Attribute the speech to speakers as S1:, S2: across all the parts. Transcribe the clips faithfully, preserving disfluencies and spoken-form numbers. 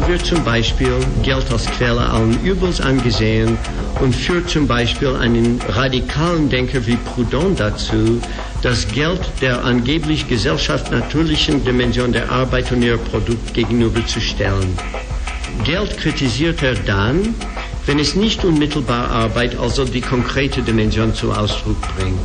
S1: wird zum Beispiel Geld als Quelle allen Übels angesehen und führt zum Beispiel einen radikalen Denker wie Proudhon dazu, das Geld der angeblich gesellschaftsnatürlichen Dimension der Arbeit und ihr Produkt gegenüberzustellen. Geld kritisiert er dann, wenn es nicht unmittelbar Arbeit, also die konkrete Dimension zum Ausdruck bringt.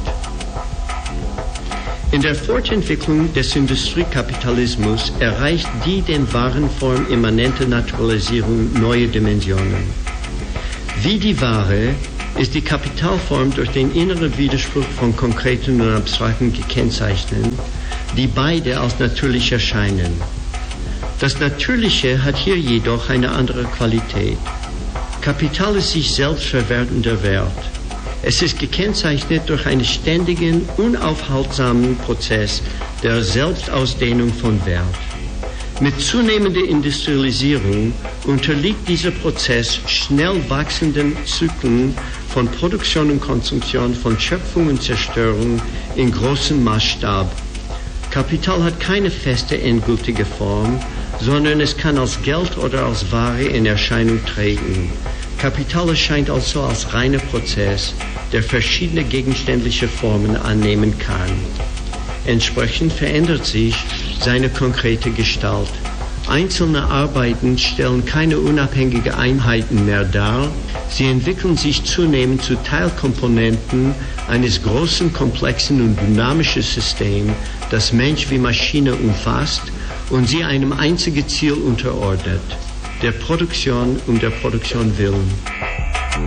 S1: In der Fortentwicklung des Industriekapitalismus erreicht die den Warenform immanente Naturalisierung neue Dimensionen. Wie die Ware ist die Kapitalform durch den inneren Widerspruch von konkreten und abstrakten gekennzeichnet, die beide als natürlich erscheinen. Das Natürliche hat hier jedoch eine andere Qualität. Kapital ist sich selbst verwertender Wert. Es ist gekennzeichnet durch einen ständigen, unaufhaltsamen Prozess der Selbstausdehnung von Wert. Mit zunehmender Industrialisierung unterliegt dieser Prozess schnell wachsenden Zyklen von Produktion und Konsumption, von Schöpfung und Zerstörung in großem Maßstab. Kapital hat keine feste, endgültige Form, sondern es kann als Geld oder als Ware in Erscheinung treten. Kapital erscheint also als reiner Prozess, der verschiedene gegenständliche Formen annehmen kann. Entsprechend verändert sich seine konkrete Gestalt. Einzelne Arbeiten stellen keine unabhängige Einheiten mehr dar, sie entwickeln sich zunehmend zu Teilkomponenten eines großen, komplexen und dynamischen Systems, das Mensch wie Maschine umfasst und sie einem einzigen Ziel unterordnet, der Produktion um der Produktion willen.